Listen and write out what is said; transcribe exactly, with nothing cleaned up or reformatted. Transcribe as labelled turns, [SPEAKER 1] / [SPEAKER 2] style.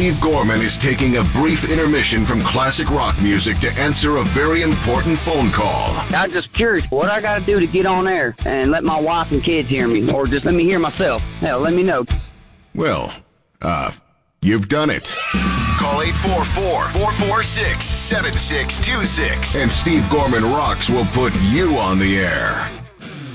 [SPEAKER 1] Steve Gorman is taking a brief intermission from classic rock music to answer a very important phone call.
[SPEAKER 2] I'm just curious what I got to do to get on air and let my wife and kids hear me, or just let me hear myself. Hell, let me know.
[SPEAKER 1] Well, uh, you've done it.
[SPEAKER 3] Call eight four four, four four six, seven six two six.
[SPEAKER 1] And Steve Gorman Rocks will put you on the air.